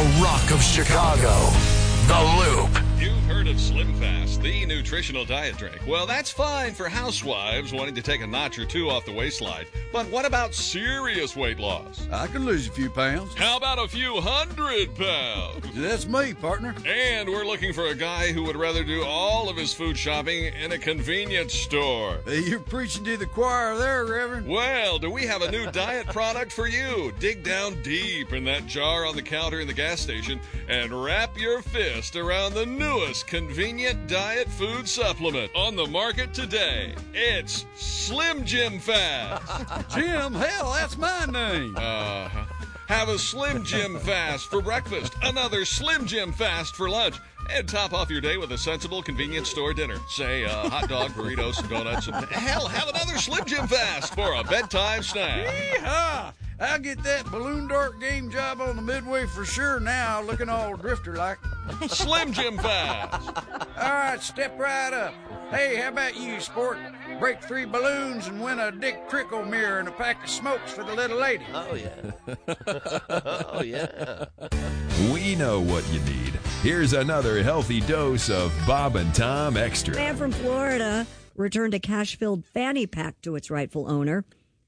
the rock of Chicago, The Loop. You've heard of Slim Fast, the nutritional diet drink. Well, that's fine for housewives wanting to take a notch or two off the waistline. But what about serious weight loss? I can lose a few pounds. How about a few 100 pounds? That's me, partner. And we're looking for a guy who would rather do all of his food shopping in a convenience store. Hey, you're preaching to the choir there, Reverend. Well, do we have a new diet product for you? Dig down deep in that jar on the counter in the gas station and wrap your fist around the newest convenient diet food supplement on the market today. It's Slim Jim Fast. Jim, hell, that's my name. Have a Slim Jim Fast for breakfast, another Slim Jim Fast for lunch, and top off your day with a sensible convenience store dinner. Say a hot dog, burritos, some donuts, and hell, have another Slim Jim Fast for a bedtime snack. Yeehaw! I'll get that balloon dart game job on the Midway for sure now, looking all drifter-like. Slim Jim Fast. All right, step right up. Hey, how about you, sport? Break 3 balloons and win a Dick Trickle mirror and a pack of smokes for the little lady. Oh, yeah. Oh, yeah. We know what you need. Here's another healthy dose of Bob and Tom Extra. Man from Florida returned a cash-filled fanny pack to its rightful owner.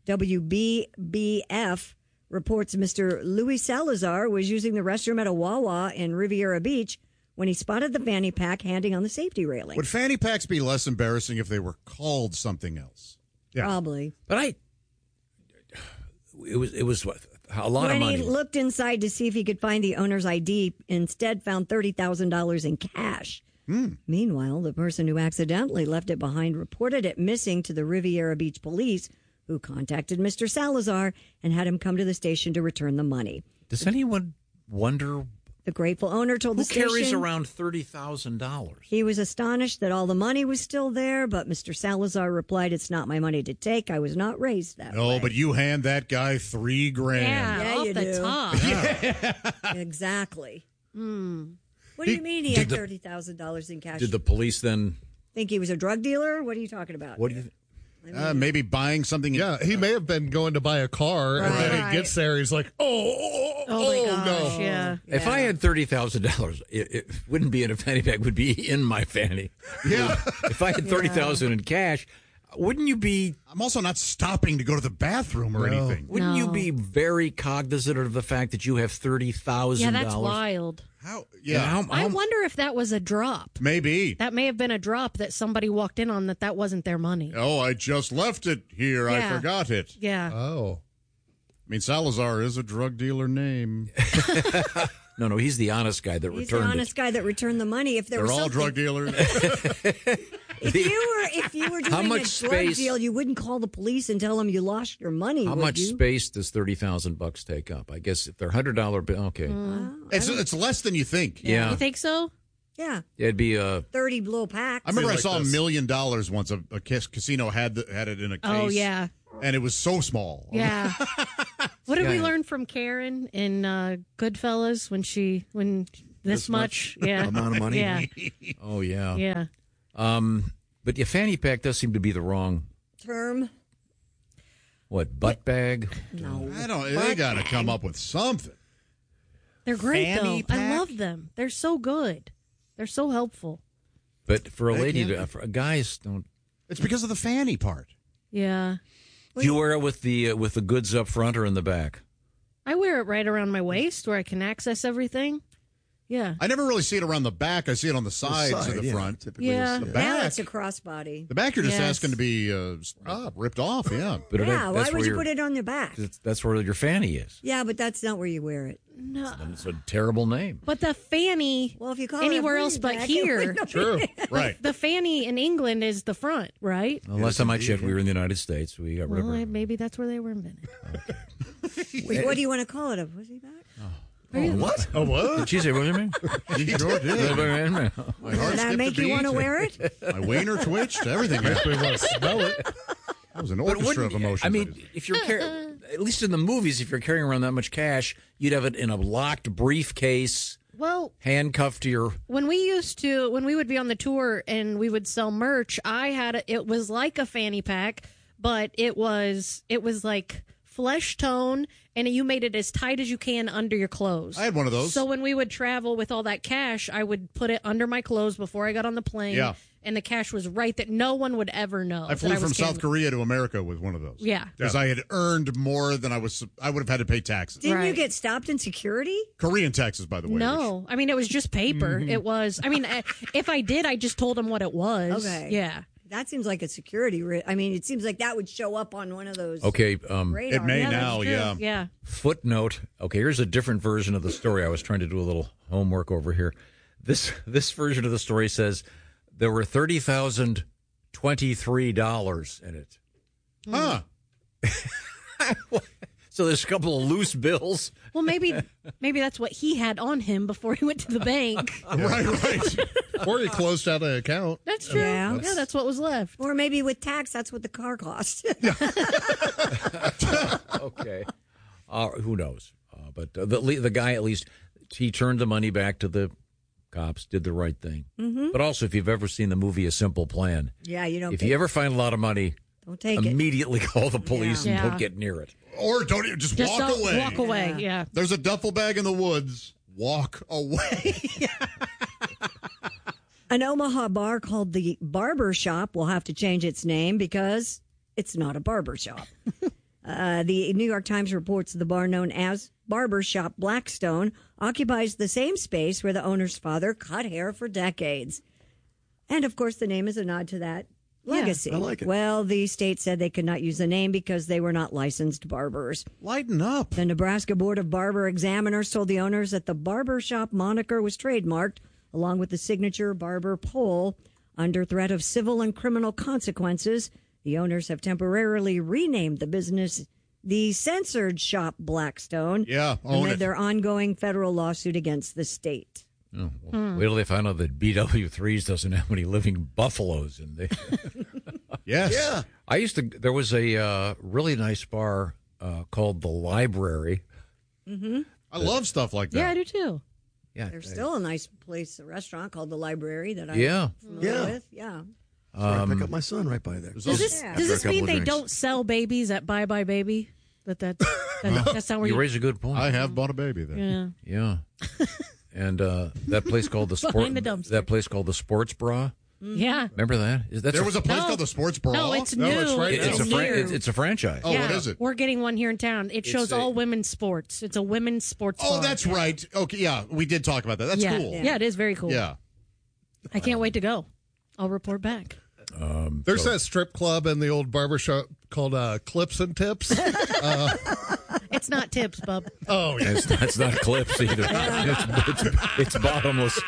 WBBF reports Mr. Luis Salazar was using the restroom at a Wawa in Riviera Beach when he spotted the fanny pack handing on the safety railing. Would fanny packs be less embarrassing if they were called something else? Yeah. Probably. But it was what, a lot of money. When he looked inside to see if he could find the owner's ID, instead found $30,000 in cash. Meanwhile, the person who accidentally left it behind reported it missing to the Riviera Beach police, who contacted Mr. Salazar and had him come to the station to return the money. Does anyone wonder? The grateful owner told the station... Who carries around $30,000? He was astonished that all the money was still there, but Mr. Salazar replied, "It's not my money to take. I was not raised that way." Oh, but you hand that guy $3,000. Yeah, off you the do. top. Yeah. Exactly. What do you mean he had $30,000 in cash? Did the police then... Think he was a drug dealer? What are you talking about? What do you think? Maybe buying something. Yeah, he may have been going to buy a car, and then he gets there, he's like, Oh my gosh, no. yeah. If I had $30,000, it wouldn't be in a fanny pack, it would be in my fanny. Yeah. If I had $30,000 in cash, wouldn't you be... I'm also not stopping to go to the bathroom or anything. Wouldn't you be very cognizant of the fact that you have $30,000? Yeah, that's wild. How? Yeah. I wonder if that was a drop. Maybe. That may have been a drop that somebody walked in on that wasn't their money. Oh, I just left it here. Yeah. I forgot it. Yeah. Oh. I mean, Salazar is a drug dealer name. No, he's the honest guy that He's returned the honest guy that returned the money. If there They're was all something, drug dealers. if you were How doing much a drug space- deal, you wouldn't call the police and tell them you lost your money. How would much you? space does $30,000 take up? I guess if they're $100 bill, okay. It's less than you think. Yeah. You think so? Yeah, It'd be a 30 little packs. I remember I like saw this. $1 million once. A casino had it in a case. Oh, yeah. And it was so small. Yeah. What did we Yeah. learn from Karen in Goodfellas when this much? Yeah. amount of money. Yeah. Oh yeah. Yeah. But your fanny pack does seem to be the wrong term. butt bag? No, I don't. They got to come up with something. They're great, Fanny though. I pack? love them. They're so good. They're so helpful. But for a They lady, can't- for guys don't. It's because of the fanny part. Yeah. Do you wear it with the goods up front or in the back? I wear it right around my waist where I can access everything. Yeah. I never really see it around the back. I see it on the sides of the front. Typically, Yeah. the now back. it's a crossbody. The back, you're just Yes. asking to be ripped off. Yeah. But Yeah, why that's would where you your- put it on your back? That's where your fanny is. Yeah, but that's not where you wear it. No. And it's a terrible name. But the fanny, Well, if you call anywhere it a else but bag, it here, wouldn't be- True. Right. the fanny in England is the front, right? Well, last time I checked, we were in the United States. We got rid Well, of maybe that's where they were invented. Wait, what do you want to call it? A pussy bag? What? Oh, what? Did she say, what do you mean? He sure did. My heart Does that skipped make a you want to beat. wear it? My wiener twitched. Everything. Makes me want to smell it. That was an But orchestra wouldn't- of emotions. I mean, if you're at least in the movies, if you're carrying around that much cash, you'd have it in a locked briefcase, Well, handcuffed to your. when we would be on the tour and we would sell merch, it was like a fanny pack, but it was like flesh tone and you made it as tight as you can under your clothes. I had one of those. So when we would travel with all that cash, I would put it under my clothes before I got on the plane. Yeah. And the cash was right that no one would ever know. I flew from South Korea to America with one of those. Yeah. Because I had earned more than I would have had to pay taxes. Didn't you Right. get stopped in security? Korean taxes, by the way. No, I mean, it was just paper. Mm-hmm. It was, I mean, if I did, I just told them what it was. Okay. Yeah. That seems like a security. I mean, it seems like that would show up on one of those. Okay, radar. It may Yeah, that's now, true. yeah. Yeah. footnote. Okay, here's a different version of the story. I was trying to do a little homework over here. This version of the story says there were $30,023 in it. Huh. So there's a couple of loose bills. Well, maybe that's what he had on him before he went to the bank. Right. Or he closed out an account. That's true. Yeah. Yeah, that's what was left. Or maybe with tax, that's what the car cost. Okay, who knows? But the guy, at least, he turned the money back to the cops, did the right thing. Mm-hmm. But also, if you've ever seen the movie A Simple Plan, Yeah, you don't. if you ever find a lot of money, don't take it. immediately call the police Yeah. and Yeah. don't get near it. Or don't even, just walk don't away. walk away. Yeah. There's a duffel bag in the woods. Walk away. An Omaha bar called the Barber Shop will have to change its name because it's not a barber shop. The New York Times reports the bar known as Barber Shop Blackstone occupies the same space where the owner's father cut hair for decades. And, of course, the name is a nod to that legacy. I like it. Well, the state said they could not use the name because they were not licensed barbers. Lighten up. The Nebraska Board of Barber Examiners told the owners that the barber shop moniker was trademarked, along with the signature barber pole. Under threat of civil and criminal consequences, the owners have temporarily renamed the business the Censored Shop Blackstone Yeah, own amid it. their ongoing federal lawsuit against the state. Oh, well, wait till they find out that BW3s doesn't have any living buffaloes in there. Yes. Yeah. There was a really nice bar called The Library. I love stuff like that. Yeah, I do too. Yeah, There's still a nice place, a restaurant called The Library that I'm Yeah. familiar Yeah. with. Yeah. Sorry, I pick up my son right by there. Does this Yeah. does this After a mean couple they of drinks. don't sell babies at Bye Bye Baby? That's not where You you. raise a good point. I have bought a baby there. Yeah. Yeah, and that place called the Behind the dumpster. That place called the Sports Bra. Yeah. Remember that? There was a place No. called the Sports Bra. No, it's No, new. it's right It's now. it's a franchise. Oh, what is it? We're getting one here in town. It shows a- all women's sports. It's a women's sports Oh, bar. that's right. Okay, yeah, we did talk about that. That's yeah. cool. Yeah, it is very cool. Yeah. I can't wait to go. I'll report back. There's that strip club in the old barber shop called Clips and Tips. It's not tips, bub. Oh, yeah. It's not clips either. It's bottomless.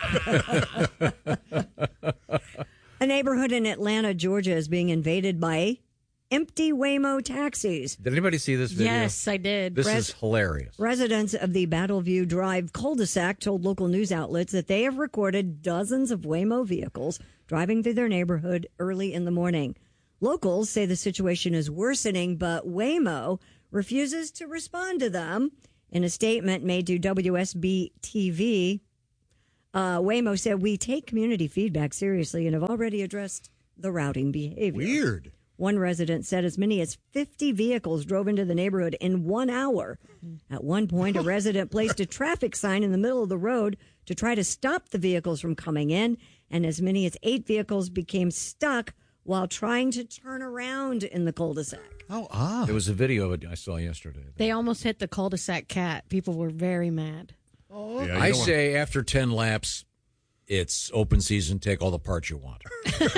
A neighborhood in Atlanta, Georgia is being invaded by empty Waymo taxis. Did anybody see this video? Yes, I did. This is hilarious. Residents of the Battleview Drive cul-de-sac told local news outlets that they have recorded dozens of Waymo vehicles driving through their neighborhood early in the morning. Locals say the situation is worsening, but Waymo refuses to respond to them. In a statement made to WSB TV, Waymo said, "We take community feedback seriously and have already addressed the routing behavior." Weird. One resident said as many as 50 vehicles drove into the neighborhood in 1 hour. At one point, a resident placed a traffic sign in the middle of the road to try to stop the vehicles from coming in, and as many as 8 vehicles became stuck while trying to turn around in the cul-de-sac. Oh, ah. There was a video of it I saw yesterday. They almost hit the cul-de-sac cat. People were very mad. Yeah, you I don't say after 10 laps, it's open season. Take all the parts you want.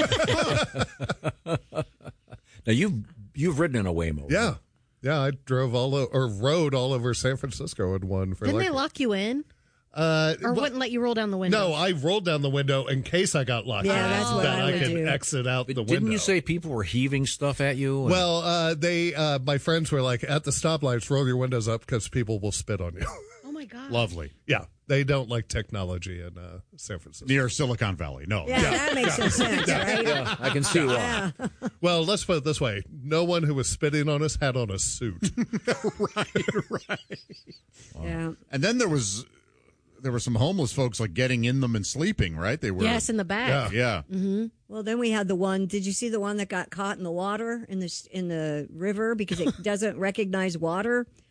Now you've ridden in a Waymo. right? Yeah. Yeah, I drove rode all over San Francisco in one for Didn't they lock you in? Or wouldn't let you roll down the window? No, I rolled down the window in case I got locked. Yeah, in, that's what that I would could do. exit out the window. Didn't you say people were heaving stuff at you? Well, my friends were like, at the stoplights, roll your windows up because people will spit on you. Oh my god. Lovely. Yeah, they don't like technology in San Francisco. Near Silicon Valley. No. Yeah, that makes some sense, right? Yeah, I can see why. Well, let's put it this way: no one who was spitting on us had on a suit. Right. Yeah. And then there were some homeless folks like getting in them and sleeping, right? They were. Yes, in the back. Yeah. Well, then we had the one. Did you see the one that got caught in the water in the river because it doesn't recognize water?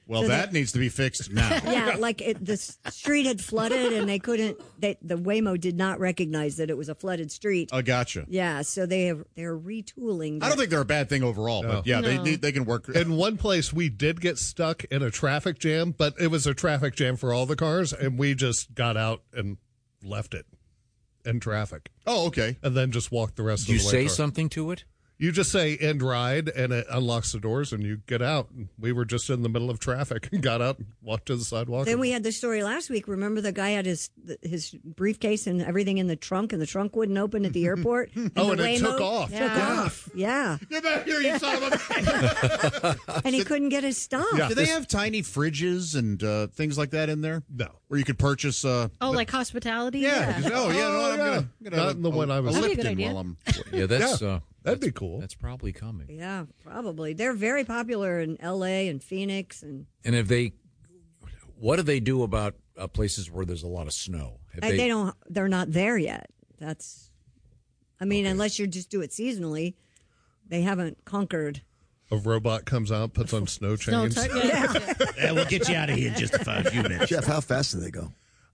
Well, that needs to be fixed now. Yeah, like the street had flooded and the Waymo did not recognize that it was a flooded street. Oh, gotcha. Yeah, so they're retooling. I don't think they're a bad thing overall, but yeah, they can work. In one place, we did get stuck in a traffic jam, but it was a traffic jam for all the cars, and we just got out and left it in traffic. Oh, okay. And then just walked the rest Do of you the way. say something to it? You just say end ride, and it unlocks the doors, and you get out. We were just in the middle of traffic and got out and walked to the sidewalk. Then we had the story last week. Remember the guy had his briefcase and everything in the trunk, and the trunk wouldn't open at the airport? And it took off. Took off. Yeah. Get back here, you son of a... And he couldn't get his stuff. Yeah. Do they have tiny fridges and things like that in there? No. Where you could purchase... like hospitality? Yeah. No, I'm going to... Not in the one I was... That'd be a good Lipton idea. while I'm... Yeah, that's... That'd be cool. That's probably coming. Yeah, probably. They're very popular in L.A. and Phoenix. And what do they do about places where there's a lot of snow? They're not there yet. Unless you just do it seasonally, they haven't conquered. A robot comes out, puts on snow chains. Yeah, we'll get you out of here in just a few minutes. Jeff, how fast do they go?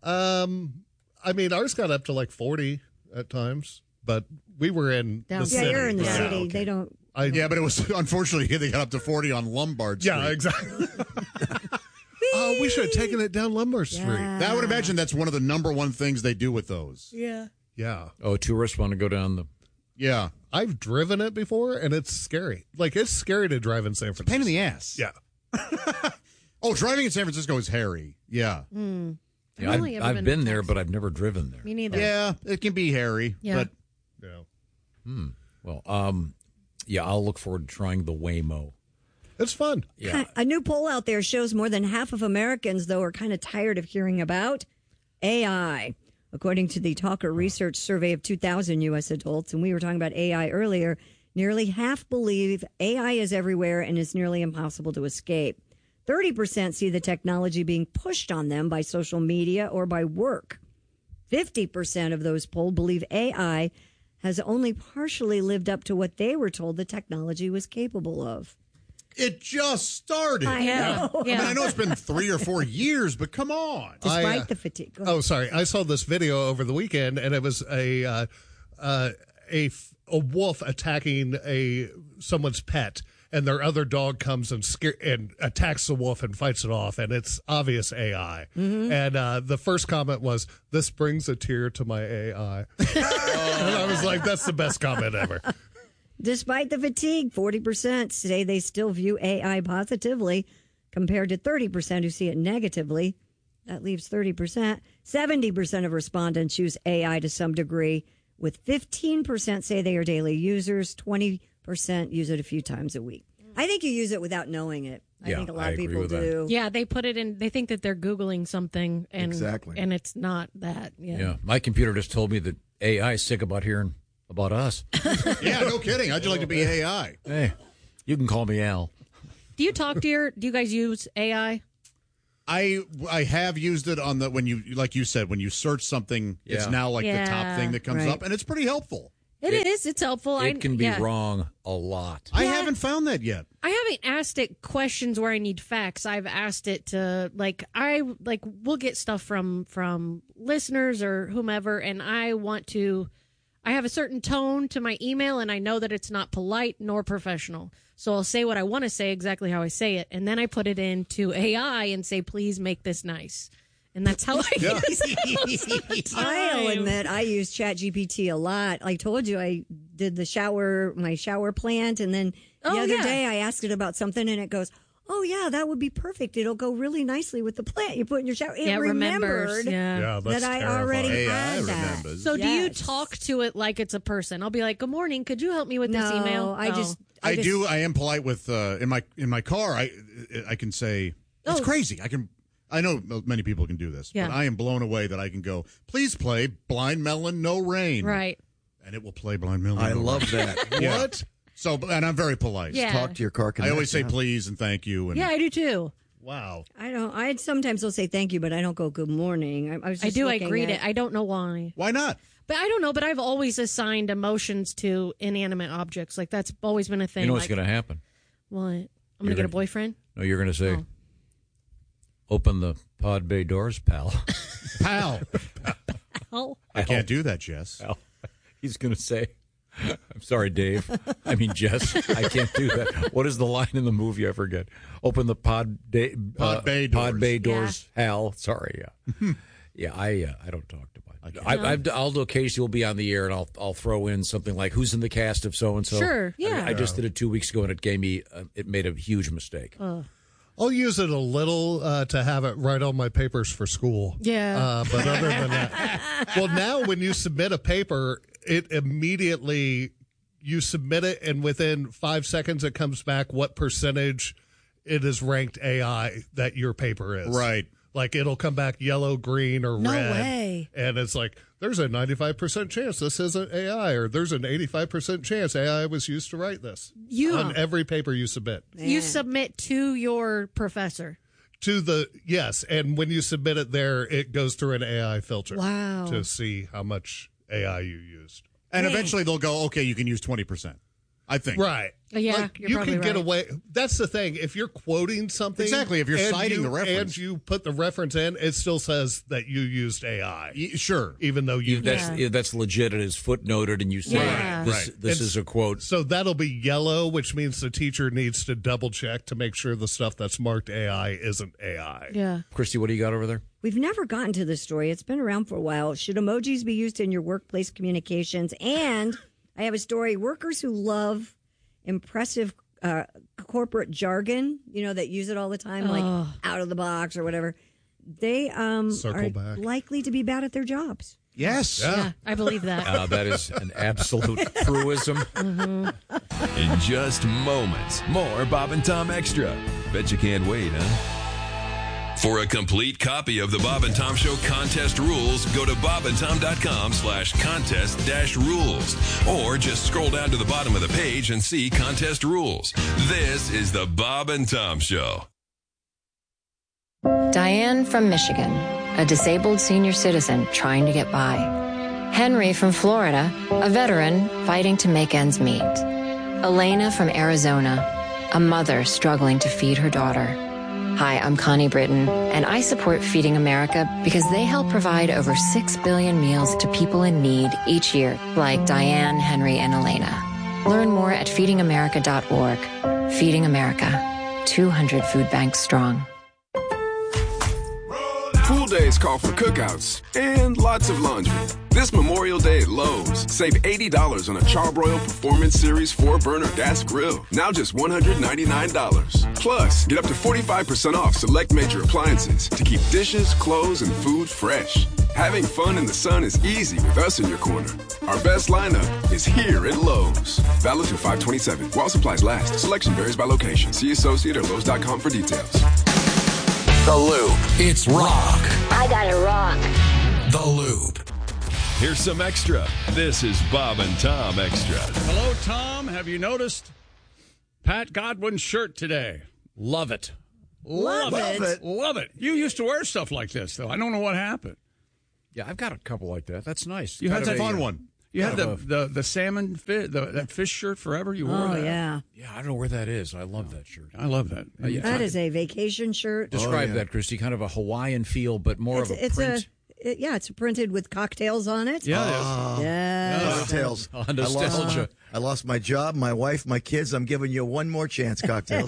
Ours got up to like 40 at times, but we were in the city. Yeah, you're in the city. Okay. They don't. but it was, unfortunately, they got up to 40 on Lombard Street. Yeah, exactly. Oh, we should have taken it down Lombard Street. I would imagine that's one of the number one things they do with those. Yeah. Yeah. Oh, tourists want to go down the... Yeah. I've driven it before, and it's scary. Like, it's scary to drive in San Francisco. Pain in the ass. Yeah. Driving in San Francisco is hairy. Yeah. Yeah, I've been there, but I've never driven there. Me neither. Yeah, it can be hairy. Yeah. But Well, I'll look forward to trying the Waymo. It's fun. Yeah. A new poll out there shows more than half of Americans, though, are kind of tired of hearing about AI. According to the Talker Research survey of 2,000 U.S. adults, and we were talking about AI earlier, nearly half believe AI is everywhere and is nearly impossible to escape. 30% see the technology being pushed on them by social media or by work. 50% of those polled believe AI has only partially lived up to what they were told the technology was capable of. it just started. I know. I know it's been 3 or 4 years, but come on. Despite the fatigue. Go ahead. Oh, sorry. I saw this video over the weekend, and it was a wolf attacking someone's pet, and their other dog comes and attacks the wolf and fights it off, and it's obvious AI. Mm-hmm. And the first comment was, "This brings a tear to my AI." And I was like, "That's the best comment ever." Despite the fatigue, 40% say they still view AI positively, compared to 30% who see it negatively. That leaves 30%. 70% of respondents use AI to some degree, with 15% say they are daily users, 20% use it a few times a week. I think you use it without knowing it. I think a lot of people do. Yeah, they put it in. They think that they're Googling something, and Exactly. and it's not that. Yeah, my computer just told me that AI is sick about hearing about us. Yeah, no kidding. How'd you like to be AI? Hey, you can call me Al. Do you talk to do you guys use AI? I have used it on when you, like you said, when you search something, it's now like the top thing that comes up, and it's pretty helpful. It is. It's helpful. It can be wrong a lot. I haven't found that yet. I haven't asked it questions where I need facts. I've asked it to we'll get stuff from listeners or whomever, and I have a certain tone to my email, and I know that it's not polite nor professional. So I'll say what I want to say exactly how I say it, and then I put it into AI and say, please make this nice. And that's how I use it. I'll admit I use ChatGPT a lot. I told you I did my shower plant, and then the other day I asked it about something, and it goes, "Oh yeah, that would be perfect. It'll go really nicely with the plant you put in your shower." It remembered that I already had that. So do you talk to it like it's a person? I'll be like, "Good morning. Could you help me with this email?" I do. I am polite with in my car. I can say it's crazy. I know many people can do this, but I am blown away that I can go, "Please play Blind Melon, No Rain." Right. And it will play Blind Melon. I No love Rain. that. Yeah. What? So, and I'm very polite. Yeah. Talk to your car. I always say please and thank you. And, yeah, I do too. Wow. I sometimes will say thank you, but I don't go good morning. I greet it. I don't know why. Why not? But I don't know. But I've always assigned emotions to inanimate objects. Like that's always been a thing. You know what's going to happen? What? I'm going to get a boyfriend? No, you're going to say, Open the pod bay doors, pal. Pal. Oh. I can't do that, Jess. Pal. He's going to say, I'm sorry, Dave. I mean, Jess, I can't do that. What is the line in the movie? I forget. Open the pod bay doors, Hal. Sorry, yeah. Yeah, I don't talk to my. I'll occasionally will be on the air, and I'll throw in something like, "Who's in the cast of so and so?" Sure, yeah. I just did it 2 weeks ago, and it gave me it made a huge mistake. I'll use it a little to have it right on my papers for school. Yeah. But other than that, well, now when you submit a paper, it immediately you submit it, and within 5 seconds, it comes back what percentage it is ranked AI that your paper is. Right. Like it'll come back yellow, green, or No red. way. And it's like, there's a 95% chance this isn't AI, or there's an 85% chance AI was used to write this. On every paper you submit. You submit to your professor. Yes, and when you submit it there, it goes through an AI filter. Wow. To see how much AI you used. And eventually they'll go, okay, you can use 20%. I think. Right. Yeah, like, you're you probably can get right. away. That's the thing. If you're quoting something. Exactly. If you're citing the reference. And you put the reference in, it still says that you used AI. Sure. Even though you that's legit. It is footnoted, and you say this is a quote. So that'll be yellow, which means the teacher needs to double check to make sure the stuff that's marked AI isn't AI. Yeah. Christy, what do you got over there? We've never gotten to this story. It's been around for a while. Should emojis be used in your workplace communications? And I have a story. Workers who love impressive corporate jargon, that use it all the time, like out of the box or whatever, they are likely to be bad at their jobs. Yes. Yeah, I believe that. That is an absolute truism. In just moments, more Bob and Tom Extra. Bet you can't wait, huh? For a complete copy of the Bob and Tom Show contest rules, go to bobandtom.com/contest-rules. Or just scroll down to the bottom of the page and see contest rules. This is the Bob and Tom Show. Diane from Michigan, a disabled senior citizen trying to get by. Henry from Florida, a veteran fighting to make ends meet. Elena from Arizona, a mother struggling to feed her daughter. Hi, I'm Connie Britton, and I support Feeding America because they help provide over 6 billion meals to people in need each year, like Diane, Henry, and Elena. Learn more at feedingamerica.org. Feeding America, 200 food banks strong. Pool days call for cookouts and lots of laundry. This Memorial Day at Lowe's, save $80 on a Charbroil Performance Series 4-burner gas grill. Now just $199. Plus, get up to 45% off select major appliances to keep dishes, clothes, and food fresh. Having fun in the sun is easy with us in your corner. Our best lineup is here at Lowe's. Valid through 5/27. While supplies last. Selection varies by location. See associate or Lowe's.com for details. The Loop. It's rock. I gotta rock. The Loop. Here's some extra. This is Bob and Tom Extra. Hello, Tom. Have you noticed Pat Godwin's shirt today? Love it. Love it. You used to wear stuff like this, though. I don't know what happened. Yeah, I've got a couple like that. That's nice. You had that fun one. You had the salmon fish, that fish shirt forever. You wore that. Yeah. Yeah, I don't know where that is. I love that shirt. I love that. That is a vacation shirt. Describe that, Christy. Kind of a Hawaiian feel, but more of a print. It's printed with cocktails on it. Yeah, yeah. Cocktails. Nostalgia. I lost my job, my wife, my kids. I'm giving you one more chance, cocktails.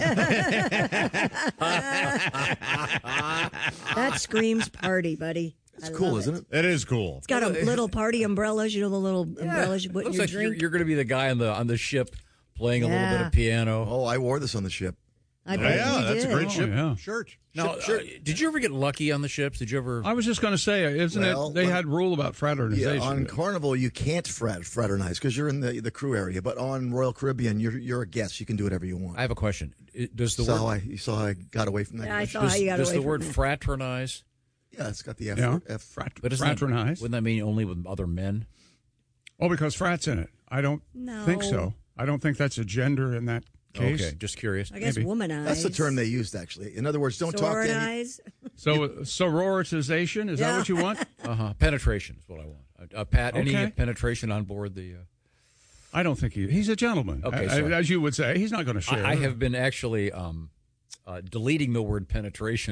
That screams party, buddy. It's cool, isn't it? It is cool. It's got a little party umbrellas. You know, the little umbrellas you put in Looks your like drink. you're going to be the guy on the ship playing a little bit of piano. Oh, I wore this on the ship. I bet you that's did. a great ship yeah. shirt. Now, did you ever get lucky on the ships? Did you ever? I was just going to say, isn't it? They had rule about fraternization. Yeah, on Carnival, you can't fraternize because you're in the crew area. But on Royal Caribbean, you're a guest. You can do whatever you want. I have a question. Does the word? You saw I got away from that. Yeah, I saw how you got away Does the from word that. fraternize? Yeah, it's got the F. Yeah. But fraternize. Wouldn't that mean only with other men? Oh, because frat's in it. I don't think so. I don't think that's a gender in that case. Okay, just curious. I guess Maybe. womanize. That's the term they used, actually. In other words, don't talk to any... So sororitization, is that what you want? Penetration is what I want. Pat, any penetration on board the... I don't think he's a gentleman. Okay, as you would say. He's not going to share. I have been actually deleting the word penetration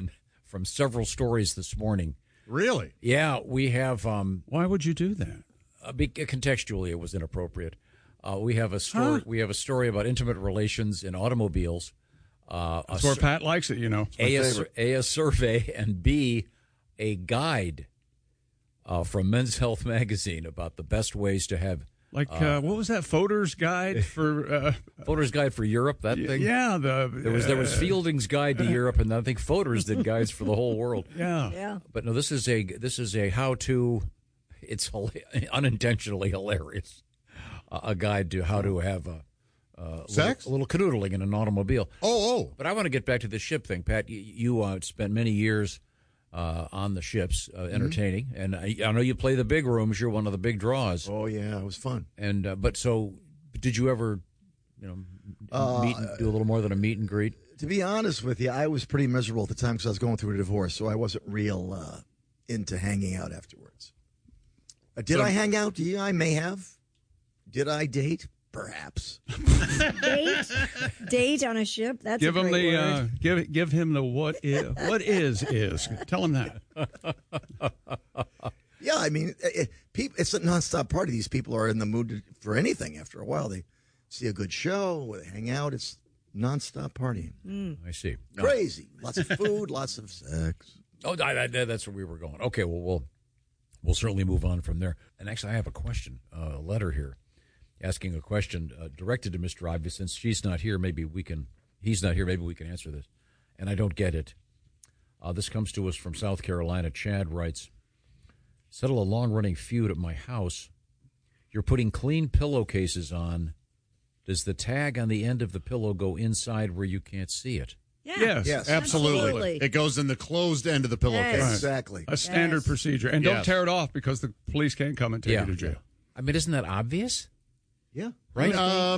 from several stories this morning. Really? Yeah, we have. Why would you do that? Contextually, it was inappropriate. We have a story. We have a story about intimate relations in automobiles. That's where Pat likes it, A survey, and B, a guide from Men's Health magazine about the best ways to have. Like what was that? Voters Guide for Voters Guide for Europe. That thing. Yeah, there was Fielding's Guide to Europe, and I think Voters did guides for the whole world. Yeah. But no, this is a how-to. It's unintentionally hilarious. A guide to how to have sex, a little canoodling in an automobile. Oh! But I want to get back to the ship thing, Pat. You spent many years on the ships entertaining, and I know you play the big rooms. You're one of the big draws. Oh yeah, it was fun. And did you ever, meet and do a little more than a meet and greet? To be honest with you, I was pretty miserable at the time because I was going through a divorce, so I wasn't real into hanging out afterwards. Did I hang out? Yeah, I may have. Did I date? Perhaps. Date on a ship? That's give a him great the word. give him the what is. Tell him that. Yeah, I mean, it's a nonstop party. These people are in the mood for anything. After a while, they see a good show, they hang out. It's nonstop partying. I see. Crazy. Lots of food, lots of sex. Oh, that's where we were going. Okay, well, we'll certainly move on from there. And actually, I have a question, a letter here, asking a question directed to Mr. Ivey. Since he's not here, maybe we can answer this. And I don't get it. This comes to us from South Carolina. Chad writes, settle a long-running feud at my house. You're putting clean pillowcases on. Does the tag on the end of the pillow go inside where you can't see it? Yeah. Yes, absolutely. It goes in the closed end of the pillowcase. Yes. Exactly. A standard procedure. And don't tear it off because the police can't come and take you to jail. I mean, isn't that obvious? Yeah. Right?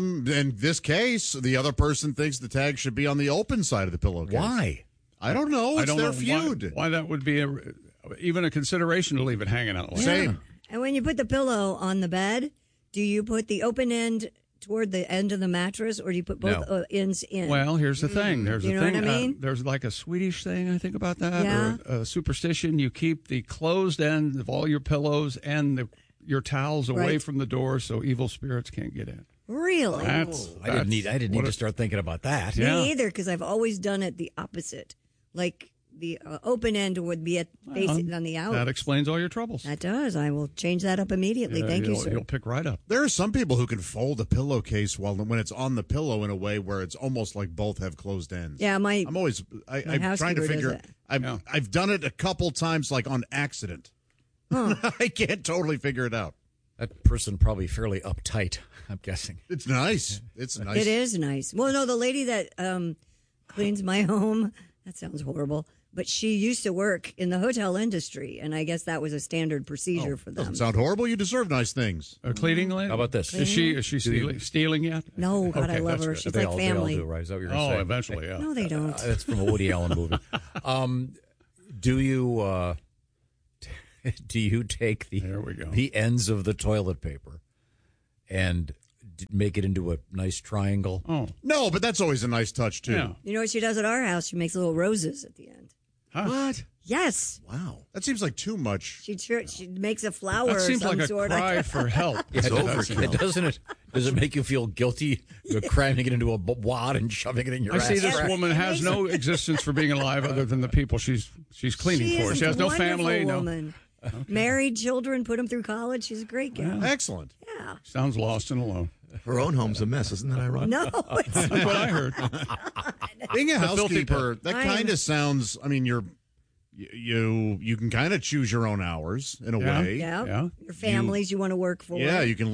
In this case, the other person thinks the tag should be on the open side of the pillowcase. Why? I don't know. It's their feud. Why that would be even a consideration to leave it hanging out like that. Same. And when you put the pillow on the bed, do you put the open end toward the end of the mattress, or do you put both ends in? Well, here's the thing. There's you know what I mean? There's like a Swedish thing, I think, about that. Yeah. Or a superstition. You keep the closed end of all your pillows and your towels away from the door so evil spirits can't get in. Really? I didn't need to start thinking about that. Me either, because I've always done it the opposite. Like the open end would be facing on the out. That explains all your troubles. That does. I will change that up immediately. Thank you, sir. You'll pick right up. There are some people who can fold a pillowcase when it's on the pillow in a way where it's almost like both have closed ends. Yeah, I'm trying to figure. I've done it a couple times, like on accident. Huh. I can't totally figure it out. That person probably fairly uptight, I'm guessing. It's nice. It's nice. It is nice. Well, no, the lady that cleans my home, that sounds horrible, but she used to work in the hotel industry, and I guess that was a standard procedure for them. Doesn't sound horrible. You deserve nice things. A cleaning lady? How about this? Is she stealing yet? No, God, I love her. Good. She's They like all family. do, right? Is that what you're going to say? Eventually, yeah. No, they don't. That's from a Woody Allen movie. Do you take the ends of the toilet paper and make it into a nice triangle? Oh. No, but that's always a nice touch, too. Yeah. You know what she does at our house? She makes little roses at the end. Huh? What? Yes. Wow. That seems like too much. She makes a flower That seems of some like a sort. cry for help. Yeah, doesn't it? Does it make you feel guilty cramming it into a wad and shoving it in your I ass? see this woman has no existence for being alive other than the people she's cleaning for. She has no family. Woman. Okay. Married, children, put them through college. She's a great gal. Excellent. Yeah. Sounds lost and alone. Her own home's a mess. Isn't that ironic? No, it's That's what I heard. Being a housekeeper, that kind of sounds. I mean, you can kind of choose your own hours in a way. Yeah. Your families you want to work for. Yeah, you can